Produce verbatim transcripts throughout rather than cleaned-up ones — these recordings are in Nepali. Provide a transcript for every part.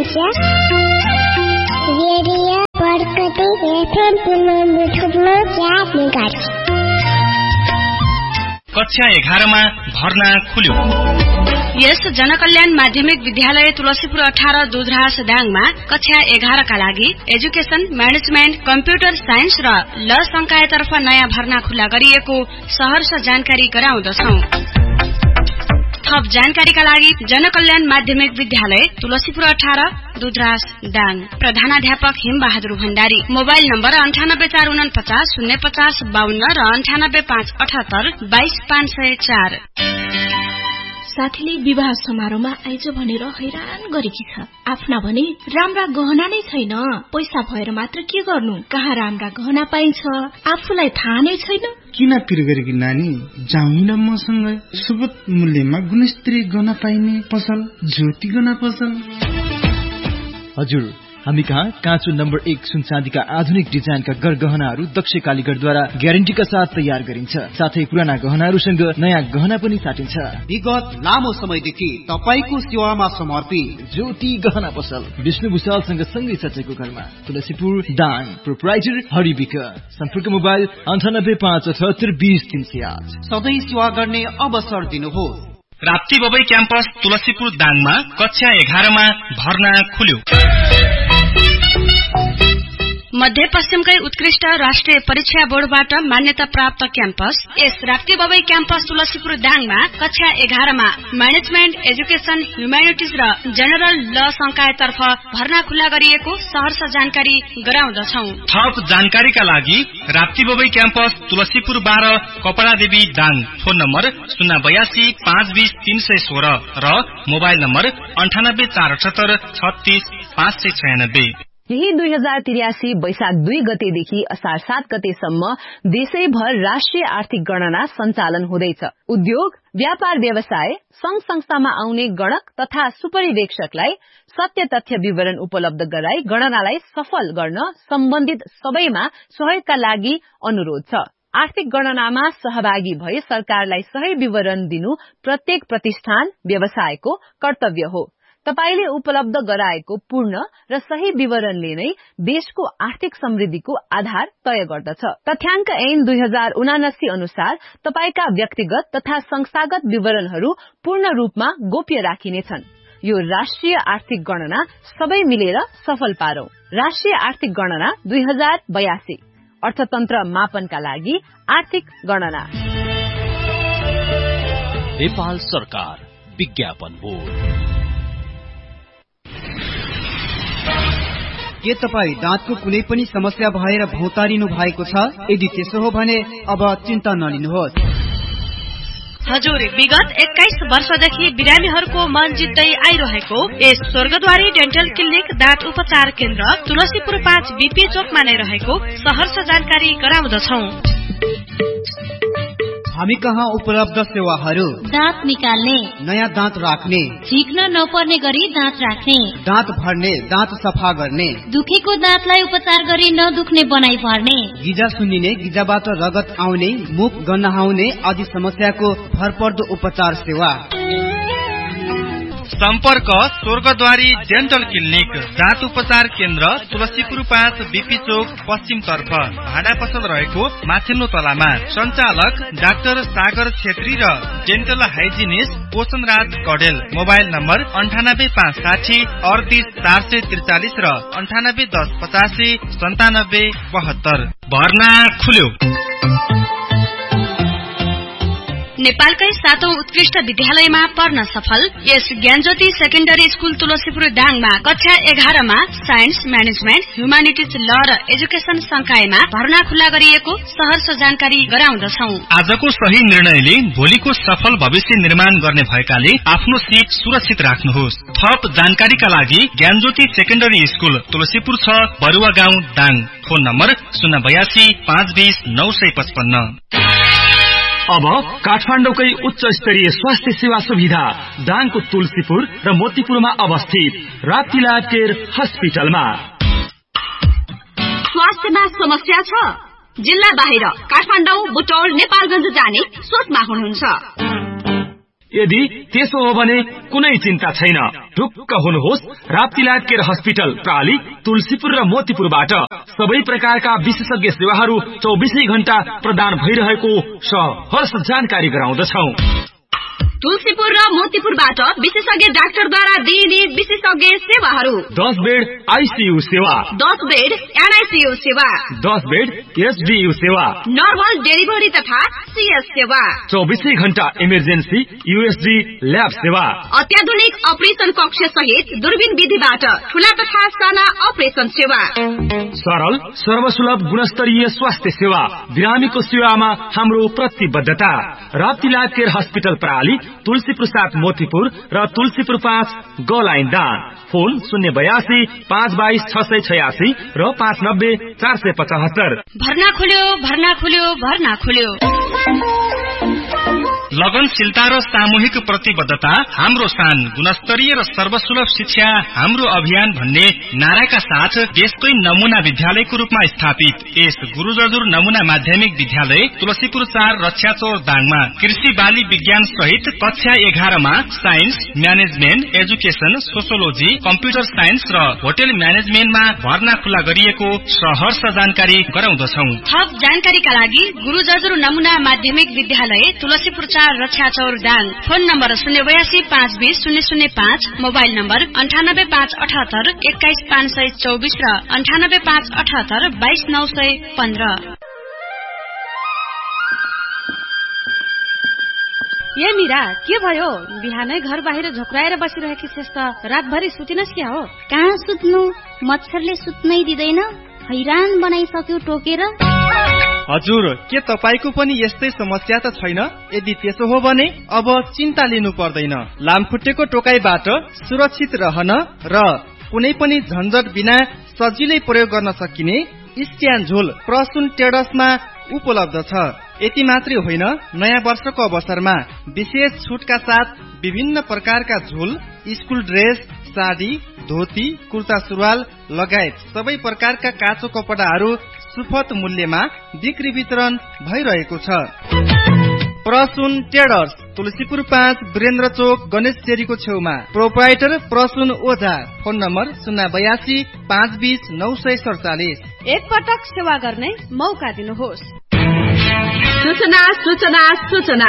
हुनुहुन्छ रेडियो बरकती एफएम पुनर्मिठुमा चार मेगाहर्ज। कक्षा एघारमा भर्ना खुल्यो। यस जनकल्याण माध्यमिक विद्यालय तुलसीपुर अठारह दुधराज दाङमा कक्षा एघारका लागि एजुकेशन, म्यानेजमेन्ट, कम्प्युटर साइन्स र ल संकायतर्फ नयाँ भर्ना खुल्ला गरिएको सहर्ष जानकारी गराउँदछौं। थप जानकारीका लागि जनकल्याण माध्यमिक विद्यालय तुलसीपुर अठारह दुधराज दाङ, प्रधानाध्यापक हिमबहादुर भण्डारी, मोबाइल नम्बर अन्ठानब्बे चार उनपचास शून्य पचास बाहन्न र अन्ठानब्बे पाँच अठहत्तर बाइस पाँच सय चार। साथीले विवाह समारोहमा आइज भनेर हैरान गरेकी छ। आफ्ना भने राम्रा गहना नै छैन। पैसा भएर मात्र के गर्नु, कहाँ राम्रा गहना पाइन्छ आफूलाई थाहा नै छैन। किन पिर गरेकी नानी, जाउँ न मसँग सुगत मूल्यमा गुणस्तरीय गहना पाइने पसल ज्योति गहना पसल। हजुर, हामी कहाँ काँचो नम्बर एक सुन चाँदीका आधुनिक डिजाइनका गरगहनाहरू दक्ष कालीगढद्वारा ग्यारेन्टीका साथ तयार गरिन्छ। साथै पुराना गहनाहरूसँग नयाँ गहना पनि साटिन्छ। विगत लामो समयदेखि तपाईको सेवामा समर्पित ज्योति गहना पसल विष्णु भुषालसँग सँगै सचेको घरमा, तुलसीपुर दाङ। प्रोप्राइटर हरिविक। सम्पर्क मोबाइल अन्ठानब्बे पाँच अठहत्तर बीस तीन सय आठ। सधैँ सेवा गर्ने अवसर दिनुहोस्। राप्ती बबई क्याम्पस तुलसीपुर दाङमा कक्षा एघारमा भर्ना खुल्यो। मध्यपश्चिमकै उत्कृष्ट राष्ट्रिय परीक्षा बोर्डबाट मान्यता प्राप्त क्याम्पस यस राप्ती बबई क्याम्पस तुलसीपुर दाङमा कक्षा एघारमा म्यानेजमेन्ट, एजुकेशन, ह्युम्यानिटिज र जेनरल ल संकायतर्फ भर्ना खुल्ला गरिएको सहर्ष जानकारी गराउँदछौं। थप जानकारीका लागि राप्ती बबई क्याम्पस तुलसीपुर बाह्र कपडादेवी दाङ, फोन नम्बर शून्य बयासी पाँच बीस तीन सय सोह्र र मोबाइल नम्बर अन्ठानब्बे चार अठहत्तर छत्तीस पाँच सय छयानब्बे। यही दुई हजार त्रियासी वैशाख दुई गतेदेखि असार सात गतेसम्म देशैभर राष्ट्रिय आर्थिक गणना सञ्चालन हुँदैछ। उद्योग, व्यापार, व्यवसाय, संघ संस्थामा आउने गणक तथा सुपरिवेक्षकलाई सत्य तथ्य विवरण उपलब्ध गराई गणनालाई सफल गर्न सम्बन्धित सबैमा सहयोगका लागि अनुरोध छ। आर्थिक गणनामा सहभागी भई सरकारलाई सही विवरण दिनु प्रत्येक प्रतिष्ठान, व्यवसायको कर्तव्य हो। तपाईले उपलब्ध गराएको पूर्ण र सही विवरणले नै देशको आर्थिक समृद्धिको आधार तय गर्दछ। तथ्याङ्क ऐन दुई हजार उनासी अनुसार तपाईका व्यक्तिगत तथा संस्थागत विवरणहरू पूर्ण रूपमा गोप्य राखिनेछन्। यो राष्ट्रिय आर्थिक गणना सबै मिलेर सफल पारौं। राष्ट्रिय आर्थिक गणना दुई हजार बयासी अर्थतन्त्र मापनका लागि आर्थिक गणना। नेपाल सरकार विज्ञापन बोर्ड। के तपाईँ दाँतको कुनै पनि समस्या भएर भौतारिनु भएको छ? यदि त्यसो हो भने अब चिन्ता नलिनुहोस्। हजुर, विगत एक्काइस वर्षदेखि बिरामीहरूको मन जित्दै आइरहेको यस स्वर्गद्वारी डेन्टल क्लिनिक दाँत उपचार केन्द्र तुलसीपुर पाँच बीपी चोकमा नै रहेको सहर्ष जानकारी गराउँदछौं। हामी कहाँ उपलब्ध सेवाहरू: दाँत निकाल्ने, नयाँ दाँत राख्ने, झिक्न नपर्ने गरी दाँत राख्ने, दाँत भर्ने, दाँत सफा गर्ने, दुखेको दाँतलाई उपचार गरी नदुख्ने बनाई भर्ने, गिजा सुन्निने, गिजाबाट रगत आउने, मुख गन्हाउने आदि समस्याको भरपर्दो उपचार सेवा। सम्पर्क स्वर्गद्वारी डेन्टल क्लिनिक दाँत उपचार केन्द्र तुलसीपुर पाँच बीपी चोक पश्चिम तर्फ, भाडा पसल रहेको माथिल्लो तलामा। सञ्चालक डाक्टर सागर छेत्री र डेन्टल हाइजिनिस्ट पोषण राज कडेल। मोबाइल नम्बर अन्ठानब्बे पाँच साठी अडतिस चार सय त्रिचालिस र अन्ठानब्बे दस पचासी सन्तानब्बे बहत्तर। भर्ना खुल्यो। नेपालकै सातौं उत्कृष्ट विद्यालयमा पढ्न सफल यस ज्ञानज्योति सेकेन्डरी स्कूल तुलसीपुर दाङमा कक्षा एघारमा साइन्स, म्यानेजमेन्ट, ह्युम्यानिटिज, ल र एजुकेशन संकायमा भर्ना खुल्ला गरिएको सहर्ष जानकारी गराउँदछौं। आजको सही निर्णयले भोलिको सफल भविष्य निर्माण गर्ने भएकाले आफ्नो सीट सुरक्षित राख्नुहोस्। थप जानकारीका लागि ज्ञानज्योति सेकेन्डरी स्कूल तुलसीपुर छ, बरुवा गाउँ दाङ। फोन नम्बर शून्य बयासी पाँच बीस नौ सय पचपन्न। अब काठमाडौँकै उच्च स्तरीय स्वास्थ्य सेवा सुविधा दाङको तुलसीपुर र मोतीपुरमा अवस्थित राप्ती लाइफ केयर हस्पिटलमा। स्वास्थ्यमा समस्या छ? जिल्ला बाहिर काठमाडौँ, बुटौल, नेपालगञ्ज जाने सोचमा हुनुहुन्छ? यदि त्यसो हो भने कुनै चिन्ता छैन। ढुक्क हुनुहोस्, राप्तीलाल केयर हस्पिटल प्राली तुलसीपुर र मोतीपुरबाट सबै प्रकारका विशेषज्ञ सेवाहरू चौबिसै घण्टा प्रदान भइरहेको सहर्ष जानकारी गराउँदछौ। तुलसीपुर र मोतीपुरबाट विशेषज्ञ डाक्टरद्वारा दिइने विशेषज्ञ सेवाहरू: दस बेड आईसीयू सेवा, दस बेड एनआईसीयू सेवा, दस बेड एसडीयू सेवा, नर्मल डेलिभरी तथा सीएस सेवा, चौबिसै घण्टा इमर्जेन्सी यूएसडी ल्याब सेवा, अत्याधुनिक अपरेसन कक्ष सहित दूरबीन विधिबाट ठूला तथा साना अपरेसन सेवा, सरल सर्वसुलभ गुणस्तरीय स्वास्थ्य सेवा, बिरामीको सेवामा हाम्रो प्रतिबद्धता। राप्तीलाल केयर हस्पिटल प्राली तुलसीपुर सात मोतीपुर र तुलसीपुर पाँच गलाइन दान। फोन शून्य बयासी पाँच बाइस छ सय छयासी र पाँच नब्बे चार सय पचहत्तर। भर्ना खुल्यो भर्ना खुल्यो भर्ना खुल्यो। लगनशीलता र सामूहिक प्रतिबद्धता हाम्रो शान, गुणस्तरीय र सर्वसुलभ शिक्षा हाम्रो अभियान भन्ने नाराका साथ देशकै नमूना विद्यालयको रूपमा स्थापित यस गुरुजजुर नमूना माध्यमिक विद्यालय तुलसीपुर चार रक्षाचौर दाङमा कृषि बाली विज्ञान सहित कक्षा एघारमा science, management, education, sociology, computer science र होटेल म्यानेजमेन्टमा भर्ना खुला गरिएको सहर्ष जानकारी गराउँदछौ। थप जानकारीका लागि गुरुजजुर नमूना माध्यमिक विद्यालय तुलसीपुर चार रक्षाचौर दाङ। फोन नम्बर शून्य बयासी पाँच बीस शून्य शून्य पाँच, मोबाइल नम्बर अन्ठानब्बे पाँच अठहत्तर एक्काइस पाँच सय चौबिस र अन्ठानब्बे पाँच अठहत्तर बाइस नौ सय पन्ध्र। ए मीरा, के भयो? बिहानै घर बाहिर झोक्राएर बसिरहेकी छेस त, रातभरि सुतिनस् क्या हो? कहाँ सुत्नु, मच्छरले सुत्नै दिँदैन, हैरान बनाइसक्यो टोकेर। हजुर, के तपाईको पनि यस्तै समस्या त छैन? यदि त्यसो हो भने अब चिन्ता लिनु पर्दैन। लामखुट्टेको टोकाइबाट सुरक्षित रहन र कुनै पनि झन्झट बिना सजिलै प्रयोग गर्न सकिने स्ट्यान झोल प्रसुन ट्रेडर्समा उपलब्ध छ। यति मात्रै होइन, नयाँ वर्षको अवसरमा विशेष छुटका साथ विभिन्न प्रकारका झोल, स्कुल ड्रेस, साडी, धोती, कुर्ता सुरुवाल लगायत सबै प्रकारका काँचो कपडाहरू सुपथ मूल्यमा बिक्री वितरण भइरहेको छ। प्रसुन ट्रेडर्स तुलसीपुर पाँच वीरेन्द्र चोक गणेश चेरीको छेउमा। प्रोप्राइटर प्रसुन ओझा। फोन नम्बर शून्य बयासी पाँच बीस नौ सय सडचालिस। एकपटक सेवा गर्ने मौका दिनुहोस्। सूचना सूचना सूचना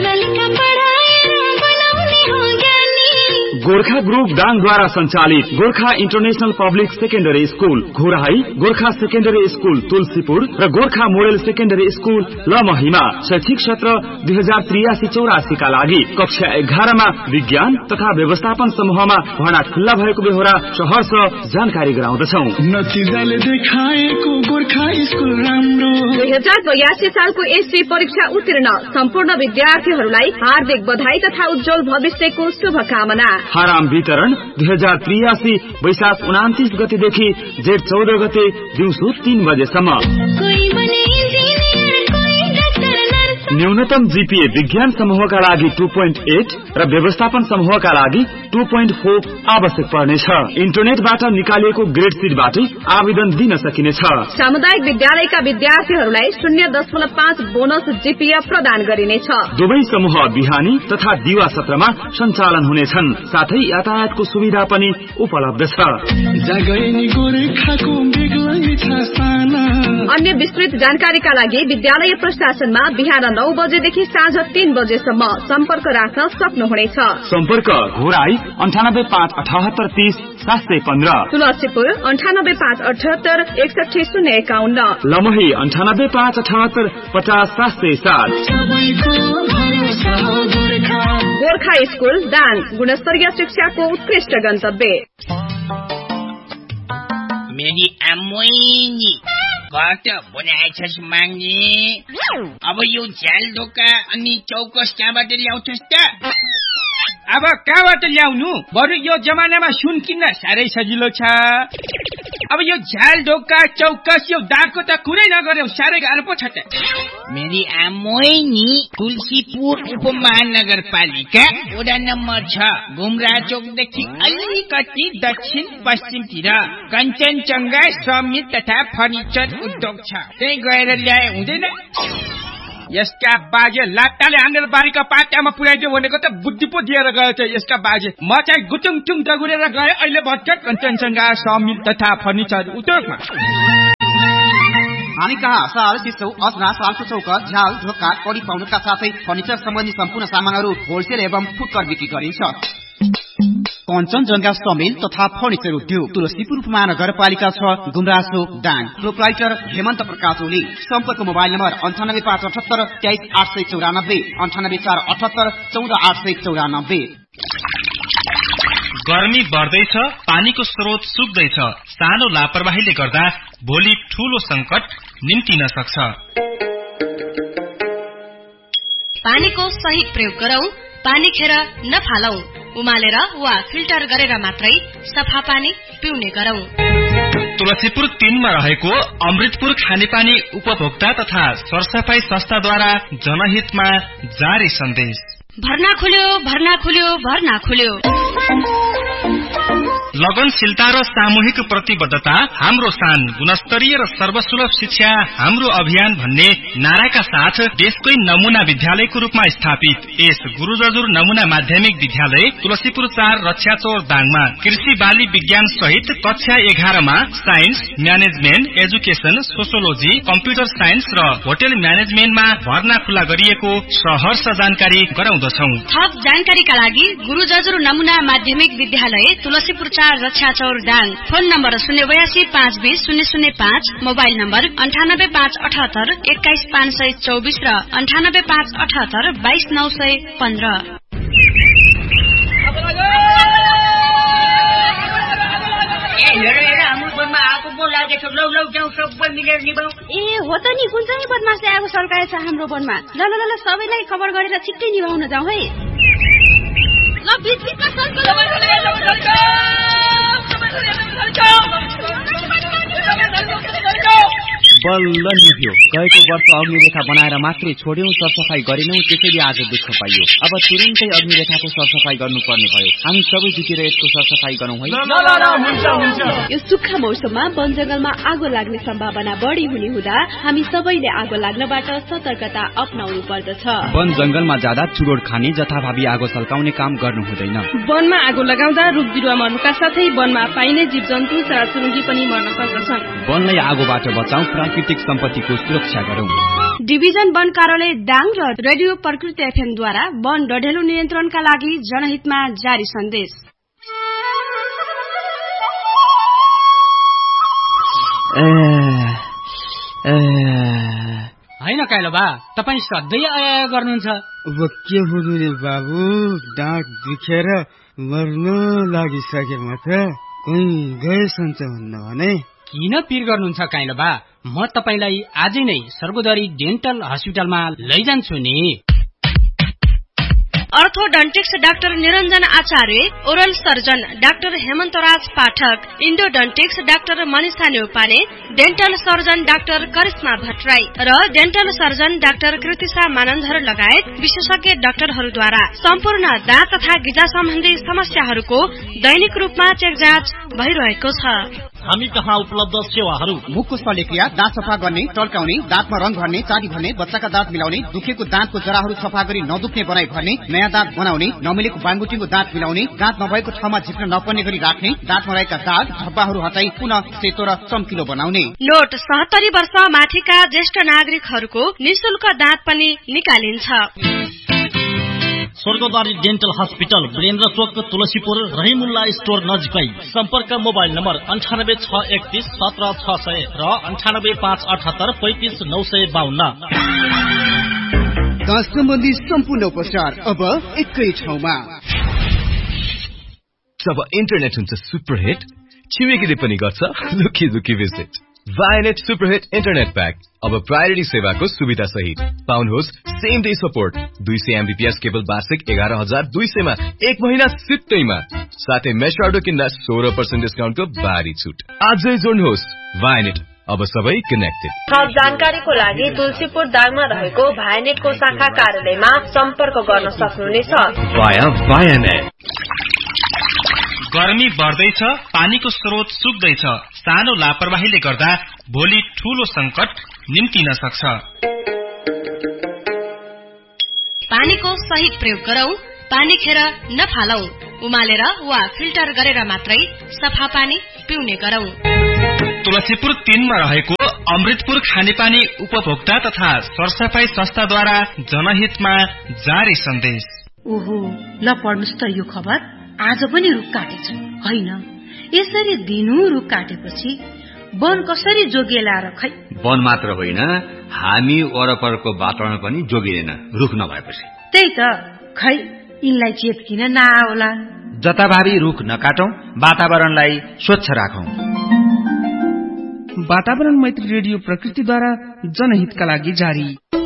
गोर्खा ग्रुप दाङद्वारा सञ्चालित Gorkha international public secondary school Ghorahi, Gorkha secondary school Tulsipur र गोर्खा मोडेल सेकेन्डरी स्कुल लमहीमा शैक्षिक सत्र दुई हजार त्रियासी चौरासीका लागि कक्षा एघारमा विज्ञान तथा व्यवस्थापन समूहमा भर्ना खुल्ला भएको बेहोरा सहर्ष जानकारी गराउँदछौ। नतिजाले देखाएको गोर्खा स्कुल राम्रो। दुई हजार बयासी सालको एससी परीक्षा उत्तीर्ण सम्पूर्ण विद्यार्थीहरूलाई हार्दिक बधाई तथा उज्जवल भविष्यको शुभकामना। फारम वितरण दुई हजार त्रियासी वैशाख उनातिस गतेदेखि जेठ चौध गते दिउँसो तीन बजेसम्म। न्यूनतम जीपीए विज्ञान समूहका लागि टू पोइन्ट एट र व्यवस्थापन समूहका लागि टू पोइन्ट फोर आवश्यक पर्नेछ। इन्टरनेटबाट निकालिएको ग्रेड सिटबाटै आवेदन दिन सकिनेछ। सामुदायिक विद्यालयका विद्यार्थीहरूलाई शून्य दशमलव पाँच बोनस जीपीए प्रदान गरिनेछ। दुवै समूह बिहानी तथा दिवा सत्रमा सञ्चालन हुनेछन्। साथै यातायातको सुविधा पनि उपलब्ध छ। अन्य विस्तृत जानकारीका लागि विद्यालय प्रशासनमा बिहान नौ बजेदेखि साँझ तीन बजेसम्म सम्पर्क राख्न सक्नुहुनेछ। सम्पर्क घोराई अन्ठानब्बे पाँच अठहत्तर तीस सात सय पन्ध्र, तुलसीपुर अन्ठानब्बे पाँच अठहत्तर एकसठी शून्य एकाउन्न, लमही अन्ठानब्बे पाँच अठहत्तर पचास सात सय सात। गोर्खा स्कुल दाङ, गुणस्तरीय शिक्षाको उत्कृष्ट गन्तव्य। मेरी आमोइनी घट बनाएछस् माग्ने। अब यो झ्याल ढोका अनि चौकस कहाँबाट ल्याउँछस् त? अब कहाँबाट ल्याउनु? बरु यो जमानामा सुन किन्न साह्रै सजिलो छ। अब यो झ्याल ढोका चौकस यो दागको त कुरै नगर्यो, साह्रै गाह्रो पो छ त। मेरी आमोइनी तुलसीपुर उपमहानगरपालिका वडा नम्बर छ, घुमरा चोकदेखि अलिकति दक्षिण पश्चिमतिर कञ्चनजङ्घा समित तथा फर्निचर उद्योग छ। त्यही गएर ल्याए हुँदैन? यसका बाजे लाट्टाले हानेर बारीका पाट्यामा पुर्याइदियो भनेको त बुद्धि पो दिएर गयो छ यसका बाजे। म चाहिँ गुटुङ टुङ दगुरेर गए अहिले भर्खर कञ्चनजङ्घा समिल तथा फर्निचर उद्योगमा। हामी कहाँ साल सिसौ अजरा सालको चौका झ्याल ढोका कडी पाउनुका साथै फर्निचर सम्बन्धी सम्पूर्ण सामानहरू होलसेल एवं फुटकर बिक्री गरिन्छ। कञ्चनजङ्घा समिल तथा फर्निचर उद्योग तुलसीपुर महानगरपालिका छ गुमरासो डाङ। प्रोप्राइटर हेमन्त प्रकाश ओली। सम्पर्क मोबाइल नम्बर अन्ठानब्बे पाँच अठहत्तर तेइस आठ सय चौरानब्बे अन्ठानब्बे चार अठहत्तर चौध आठ सय चौरानब्बे। गर्मी बढ्दैछ, पानीको स्रोत सुक्दैछ। सानो लापरवाहीले गर्दा भोलि ठूलो संकट निम्तिन सक्छ। पानीको सही प्रयोग गरौं, पानी खेर नफालौं। उमालेर वा फिल्टर गरेर मात्रै सफा पानी पिउने गरौं। तुलसीपुर तीनमा रहेको अमृतपुर खानेपानी उपभोक्ता तथा सरसफाई संस्थाद्वारा जनहितमा जारी सन्देश। भर्ना खुल्यो, भर्ना खुल्यो, भर्ना खुल्यो। लगनशीलता र सामूहिक प्रतिबद्धता हाम्रो शान, गुणस्तरीय र सर्वसुलभ शिक्षा हाम्रो अभियान भन्ने नाराका साथ देशकै नमूना विद्यालयको रूपमा स्थापित यस गुरु जजुर नमूना माध्यमिक विद्यालय तुलसीपुर चार रक्षाचौर दाङमा कृषि बाली विज्ञान सहित कक्षा एघारमा science, management, education, sociology, computer science र होटेल म्यानेजमेन्टमा भर्ना खुला गरिएको सहर्ष जानकारी गराउँदछौं। थप जानकारीका लागि गुरु जजुर नमूना माध्यमिक विद्यालय तुलसीपुर चार रक्षाचौर दाङ। फोन नम्बर शून्य बयासी पाँच बीस शून्य शून्य पाँच, मोबाइल नम्बर अन्ठानब्बे पाँच अठहत्तर एक्काइस पाँच सय चौबिस र अन्ठानब्बे पाँच अठहत्तर बाइस नौ सय पन्ध्र। ए हो त नि, कुन चाहिँ बदमासले आगो सल्काएछ हाम्रो वनमा। ल ल ल सबैलाई खबर गरेर छिट्टै निभाउन जाउँ है। ल बीच बीचमा बल्ल निभ्यो। गएको वर्ष अग्निरेखा बनाएर मात्रै छोड्यौं, सरसफाई गरेनौं, त्यसैले आज दुःख पाइयो। अब तुरुन्तै अग्निरेखाको सरसफाई गर्नुपर्ने भयो। हामी सबै जुटेर यसको सरसफाई गरौँ है। यो सुक्खा मौसममा वन जंगलमा आगो लाग्ने सम्भावना बढी हुने हुँदा हामी सबैले आगो लाग्नबाट सतर्कता अपनाउनु पर्दछ। वन जंगलमा जाँदा चुरोड खाने, जथाभावी आगो सल्काउने काम गर्नु हुँदैन। वनमा आगो लगाउँदा रुख बिरुवा मर्नुका साथै वनमा पाइने जीव जन्तु चराचुरुङ्गी पनि मर्न सक्दछन्। वनलाई आगोबाट बचाऊ, प्राकृतिक सम्पत्तिको सुरक्षा गरौं। डिभिजन वन कार्यालय दाङ र रेडियो प्रकृति एफएम द्वारा वन डढेलो नियन्त्रणका लागि जनहितमा जारी सन्देश। होइन काइलो बा, तपाई सधैँ आया गर्नुहुन्छ। अब के हुनु रे बाबु, डाँट दुखेर मर्न लागिसके मात्र कोही गए सन्च भन्न भने। किन पिर गर्नुहुन्छ काइलो बा, म तपाईलाई आजै नै सर्गोदरी डेन्टल हस्पिटलमा लैजान्छु नि। अर्थोडन्टिक्स डाक्टर निरञ्जन आचार्य, ओरल सर्जन डाक्टर हेमन्तराज पाठक, इन्डोडन्टिक्स doctor Manisha Neupane, dental surgeon doctor Karishma Bhattarai र dental surgeon doctor Kritisha Manandhar लगायत विशेषज्ञ डाक्टरहरूद्वारा सम्पूर्ण दाँत तथा गिजा सम्बन्धी समस्याहरूको दैनिक रूपमा चेक जाँच भइरहेको छ। हामी कहाँ उपलब्ध सेवाहरू: मुखको शल्यक्रिया, दाँत सफा गर्ने, टल्काउने, दाँतमा रंग भर्ने, चाटी भर्ने, बच्चाका दाँत मिलाउने, दुखेको दाँतको जराहरू सफा गरी नदुख्ने बनाई भर्ने, नयाँ दाँत बनाउने, नमिलेको बाङबुटीको दाँत मिलाउने, दाँत नभएको ठाउँमा झिक्न नपर्ने गरी राख्ने, दाँतमा रहेका दाग धब्बाहरू हटाई पुनः सेतो र चम्किलो बनाउने। नोट सत्तरी वर्ष माथिका ज्येष्ठ नागरिकहरूको निशुल्क दाँत पनि निकालिन्छ। स्वर्गद्वारी डेन्टल हस्पिटल, वीरेन्द्र चोक, तुलसीपुर, रहिमुल्ला स्टोर नजिकै। सम्पर्क मोबाइल नम्बर अन्ठानब्बे छ एकतीस सत्र छ सय र अन्ठानब्बे पाँच अठहत्तर पैंतिस नौ सय बाहन्न। दाँत सम्बन्धी सम्पूर्ण उपचार अब एकै ठाउँमा। जब इन्टरनेट हुन्छ सुपरहिट, छिमेकीले पनि गर्छ लुकी लुकी भिजिट। वायनेट सुपरहिट इन्टरनेट प्याक अब प्रायोरिटी सेवाको सुविधा सहित पाउनुहोस्। सेम डे सपोर्ट, दुई सय एमबीपीएस केबल वार्षिक एघार हजार दुई सयमा एक महिना सित्तैमा, साथै मेसर्डो किन्दा सोह्र पर्सेन्ट डिस्काउन्टको भारी छुट। आजै जोड्नुहोस्। वायनेट, अब सबै कनेक्टेड। थप जानकारीको लागि तुलसीपुर दाङमा रहेको भायनेटको शाखा कार्यालयमा सम्पर्क गर्न सक्नुहुनेछ। गर्मी बढ्दैछ, पानीको स्रोत सुक्दैछ। सानो लापरवाहीले गर्दा भोलि ठूलो संकट निम्तिन सक्छ। पानीको सही प्रयोग गरौं, पानी खेर नफालौं, उमालेर वा फिल्टर गरेर मात्रै सफा पानी पिउने गरौं। तुलसीपुर तीनमा रहेको अमृतपुर खानेपानी उपभोक्ता तथा सरसफाई संस्थाद्वारा जनहितमा जारी सन्देश। ओहो, ल पढ्नुस् त यो खबर। आज पनि रुख काटेछ होइन, यसरी दिनू रुख काटेपछि वन कसरी जोगिएला र खै। वन मात्र होइन, हामी वरपरको वातावरण पनि जोगिएन रुख नभएपछि। त्यही त, खै यिनलाई चेत किन नआउला। जताभावी रुख नकाटौं, वातावरणलाई स्वच्छ राखौं। वातावरण मैत्री रेडियो प्रकृतिद्वारा जनहितका लागि जारी।